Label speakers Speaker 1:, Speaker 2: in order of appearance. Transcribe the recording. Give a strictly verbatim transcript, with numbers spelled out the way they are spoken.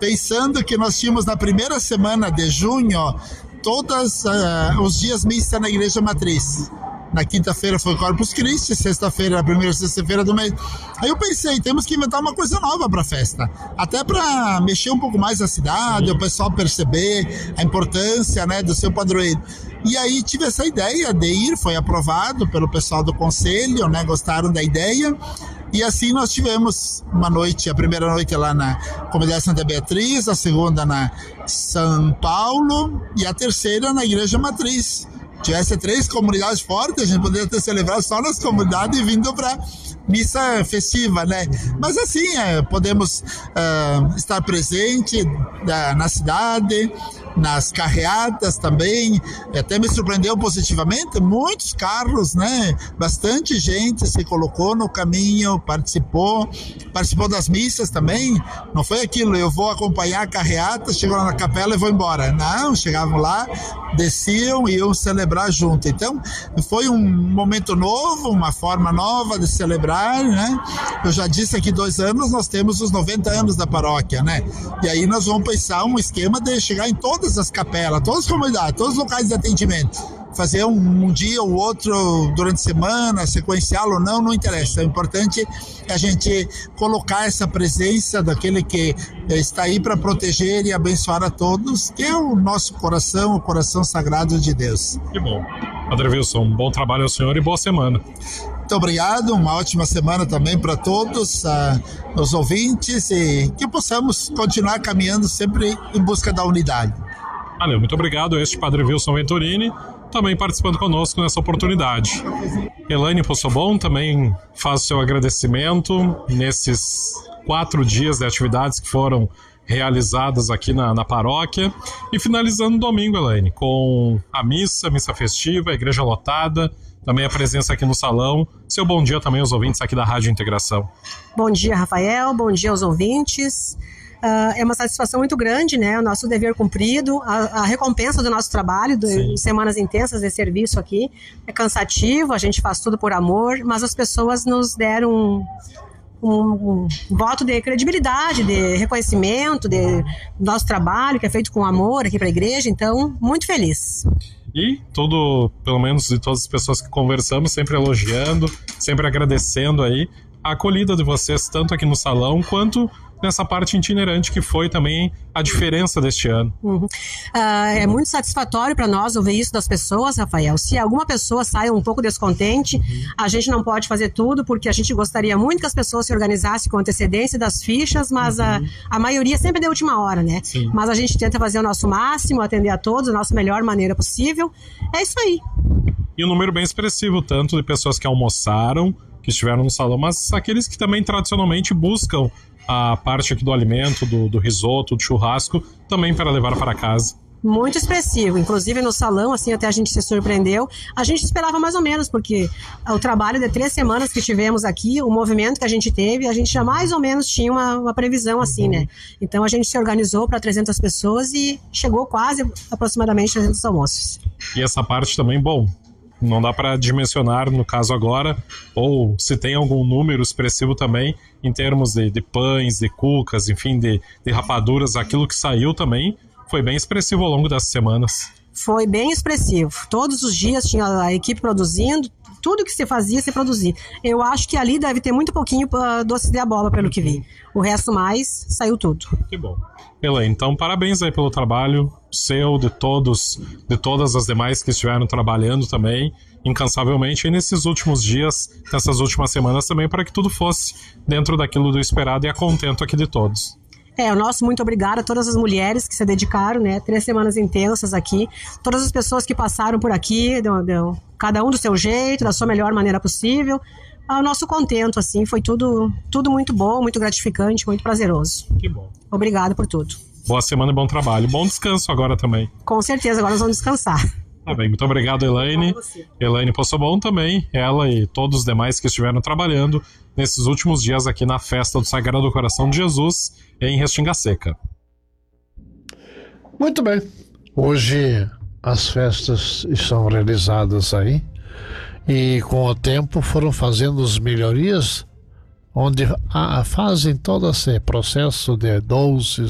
Speaker 1: pensando que nós tínhamos na primeira semana de junho todos uh, os dias missa na Igreja Matriz. Na quinta-feira foi Corpus Christi, sexta-feira, a primeira sexta-feira do mês. Aí eu pensei, temos que inventar uma coisa nova para a festa. Até para mexer um pouco mais a cidade, o pessoal perceber a importância, né, do seu padroeiro. E aí tive essa ideia de ir, foi aprovado pelo pessoal do conselho, né, gostaram da ideia. E assim nós tivemos uma noite, a primeira noite lá na Comunidade Santa Beatriz, a segunda na São Paulo e a terceira na Igreja Matriz. Tivesse três comunidades fortes, a gente poderia ter celebrado só nas comunidades e vindo para missa festiva, né? Mas assim, é, podemos uh, estar presente uh, na cidade, nas carreatas também. Até me surpreendeu positivamente, muitos carros, né? Bastante gente se colocou no caminho, participou, participou das missas também. Não foi aquilo, eu vou acompanhar a carreata, chegou lá na capela e vou embora. Não, chegavam lá, desciam e iam celebrar junto. Então, foi um momento novo, uma forma nova de celebrar, né? Eu já disse aqui dois anos, nós temos os noventa anos da paróquia, né? E aí nós vamos pensar um esquema de chegar em todas as capelas, todas as comunidades, todos os locais de atendimento. Fazer um, um dia ou outro durante a semana, sequencial ou não, não interessa. O importante é a gente colocar essa presença daquele que está aí para proteger e abençoar a todos, que é o nosso coração, o coração sagrado de Deus.
Speaker 2: Que bom. Padre Wilson, bom trabalho ao senhor e boa semana.
Speaker 1: Muito obrigado, uma ótima semana também para todos uh, os ouvintes e que possamos continuar caminhando sempre em busca da unidade.
Speaker 2: Valeu, muito obrigado. Este Padre Wilson Venturini, também participando conosco nessa oportunidade. Elaine Possobon também faz o seu agradecimento nesses quatro dias de atividades que foram realizadas aqui na, na paróquia. E finalizando o domingo, Elaine, com a missa, missa festiva, a igreja lotada, também a presença aqui no salão. Seu bom dia também aos ouvintes aqui da Rádio Integração.
Speaker 3: Bom dia, Rafael, bom dia aos ouvintes. Uh, é uma satisfação muito grande, né? O nosso dever cumprido, a, a recompensa do nosso trabalho, de semanas intensas de serviço aqui. É cansativo, a gente faz tudo por amor, mas as pessoas nos deram um, um, um voto de credibilidade, de reconhecimento de nosso trabalho, que é feito com amor aqui para a igreja, então, muito feliz.
Speaker 2: E todo, pelo menos de todas as pessoas que conversamos, sempre elogiando, sempre agradecendo aí a acolhida de vocês, tanto aqui no salão, quanto nessa parte itinerante que foi também a diferença deste ano.
Speaker 3: Uhum. Uh, é muito satisfatório para nós ouvir isso das pessoas, Rafael. Se alguma pessoa sai um pouco descontente, uhum. a gente não pode fazer tudo, porque a gente gostaria muito que as pessoas se organizassem com antecedência das fichas, mas uhum. a, a maioria sempre é de última hora, né? Sim. Mas a gente tenta fazer o nosso máximo, atender a todos da nossa melhor maneira possível. É isso aí.
Speaker 2: E um número bem expressivo, tanto de pessoas que almoçaram, que estiveram no salão, mas aqueles que também tradicionalmente buscam a parte aqui do alimento, do, do risoto, do churrasco, também para levar para casa.
Speaker 3: Muito expressivo, inclusive no salão, assim, até a gente se surpreendeu. A gente esperava mais ou menos, porque o trabalho de três semanas que tivemos aqui, o movimento que a gente teve, a gente já mais ou menos tinha uma, uma previsão assim, né? Então a gente se organizou para trezentas pessoas e chegou quase aproximadamente trezentos almoços.
Speaker 2: E essa parte também, bom, não dá para dimensionar no caso agora, ou se tem algum número expressivo também, em termos de, de pães, de cucas, enfim, de, de rapaduras, aquilo que saiu também foi bem expressivo ao longo dessas semanas.
Speaker 3: Foi bem expressivo. Todos os dias tinha a equipe produzindo, tudo que se fazia, se produzia. Eu acho que ali deve ter muito pouquinho uh, doce de abóbora, pelo que vi. O resto mais, saiu tudo.
Speaker 2: Que bom. Elaine, então parabéns aí pelo trabalho seu, de todos, de todas as demais que estiveram trabalhando também, incansavelmente, e nesses últimos dias, nessas últimas semanas também, para que tudo fosse dentro daquilo do esperado e a contento aqui de todos.
Speaker 3: É, o nosso muito obrigado a todas as mulheres que se dedicaram, né? Três semanas intensas aqui. Todas as pessoas que passaram por aqui, deu, deu, cada um do seu jeito, da sua melhor maneira possível. O nosso contento, assim, foi tudo, tudo muito bom, muito gratificante, muito prazeroso.
Speaker 2: Que bom.
Speaker 3: Obrigado por tudo.
Speaker 2: Boa semana e bom trabalho. Bom descanso agora também.
Speaker 3: Com certeza, agora nós vamos descansar.
Speaker 2: Tá bem, muito obrigado, Elaine. Elaine Possobon também, ela e todos os demais que estiveram trabalhando nesses últimos dias aqui na festa do Sagrado Coração de Jesus em Restinga Seca.
Speaker 4: Muito bem. Hoje as festas estão realizadas aí e com o tempo foram fazendo as melhorias onde a, fazem todo esse processo de doces,